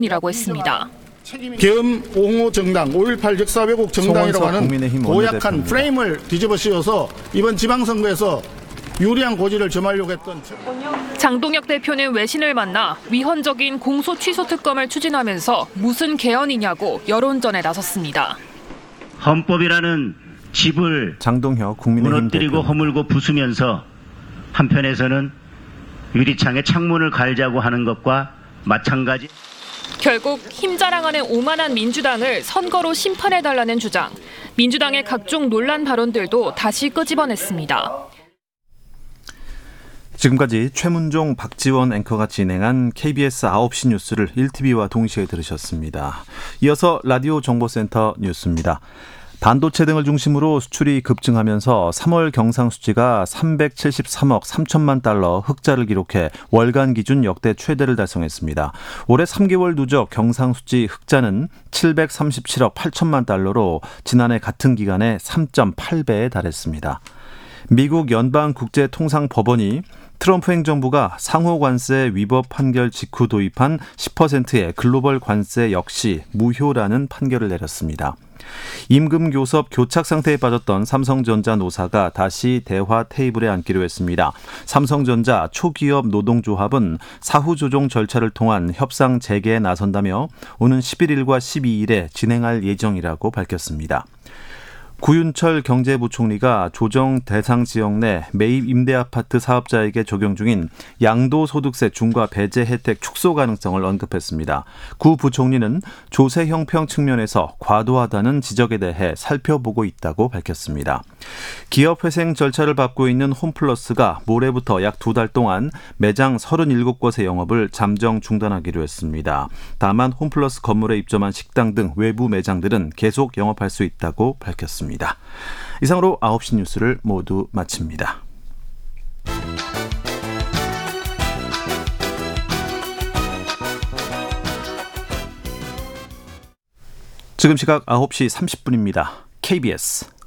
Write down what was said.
이라고 했습니다. 계엄 옹호 정당, 5.18 역사 왜곡 정당이라고 하는 고약한 프레임을 뒤집어 씌워서 이번 지방선거에서 유리한 고지를 점하려고 했던 장동혁 대표는 외신을 만나 위헌적인 공소 취소 특검을 추진하면서 무슨 개헌이냐고 여론전에 나섰습니다. 헌법이라는 집을 장동혁 국민의힘 무너뜨리고 대표. 허물고 부수면서 한편에서는 유리창에 창문을 갈자고 하는 것과 마찬가지. 결국 힘 자랑하는 오만한 민주당을 선거로 심판해달라는 주장. 민주당의 각종 논란 발언들도 다시 끄집어냈습니다. 지금까지 최문종, 박지원 앵커가 진행한 KBS 9시 뉴스를 1TV와 동시에 들으셨습니다. 이어서 라디오 정보센터 뉴스입니다. 반도체 등을 중심으로 수출이 급증하면서 3월 경상수지가 373억 3천만 달러 흑자를 기록해 월간 기준 역대 최대를 달성했습니다. 올해 3개월 누적 경상수지 흑자는 737억 8천만 달러로 지난해 같은 기간에 3.8배에 달했습니다. 미국 연방국제통상법원이 트럼프 행정부가 상호 관세 위법 판결 직후 도입한 10%의 글로벌 관세 역시 무효라는 판결을 내렸습니다. 임금 교섭 교착 상태에 빠졌던 삼성전자 노사가 다시 대화 테이블에 앉기로 했습니다. 삼성전자 초기업 노동조합은 사후 조정 절차를 통한 협상 재개에 나선다며 오는 11일과 12일에 진행할 예정이라고 밝혔습니다. 구윤철 경제부총리가 조정 대상 지역 내 매입 임대아파트 사업자에게 적용 중인 양도소득세 중과 배제 혜택 축소 가능성을 언급했습니다. 구 부총리는 조세 형평 측면에서 과도하다는 지적에 대해 살펴보고 있다고 밝혔습니다. 기업 회생 절차를 밟고 있는 홈플러스가 모레부터 약 2달 동안 매장 37곳의 영업을 잠정 중단하기로 했습니다. 다만 홈플러스 건물에 입점한 식당 등 외부 매장들은 계속 영업할 수 있다고 밝혔습니다. 이상으로 9시 뉴스를 모두 마칩니다. 지금 시각 9시 30분입니다. KBS